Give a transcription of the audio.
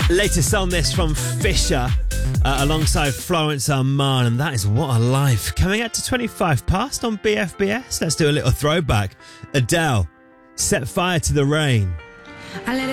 Latest on this from Fisher alongside Florence Armand, and that is What a Life. Coming out to 25 past on BFBS. Let's do a little throwback. Adele, Set Fire to the Rain. I let it